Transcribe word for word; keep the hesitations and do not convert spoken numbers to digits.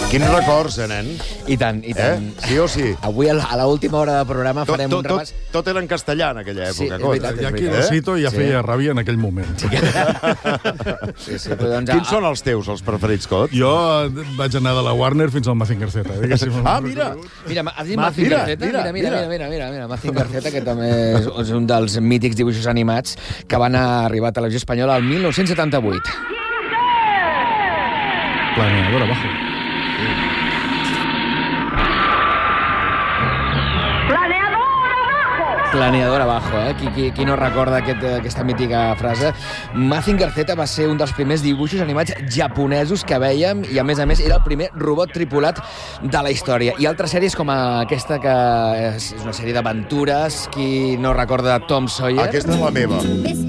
Quins records, eh, nen? I tant, i tant. Eh? Sí o sí? Avui, a l'última hora del programa, Tot, farem tot, un repàs... tot, tot era en castellà en aquella Sí, època. és veritat, I és aquí veritat. el Cito ja Sí. feia ràbia en aquell moment. Sí, sí, però doncs... Quins són els teus, els preferits, Cot? Jo eh, vaig anar de la Warner fins al Mazinger Z. Ah, mira! Mira, has dit Ma- Mazinger mira, Z? mira, Mira, mira, mira. mira, mira, mira, Mazinger Z, que també és, és un dels mítics dibuixos animats que van arribar a Televisió Espanyola el mil nou-cents setanta-vuit. Planeador abajo. Planeador abajo, eh? Qui, qui, qui no recorda aquest, aquesta mítica frase? Mazinger Z va ser un dels primers dibuixos animats japonesos que vèiem i, a més a més, era el primer robot tripulat de la història. I altres sèries com aquesta, que és una sèrie d'aventures, qui no recorda Tom Sawyer? Aquesta és la meva.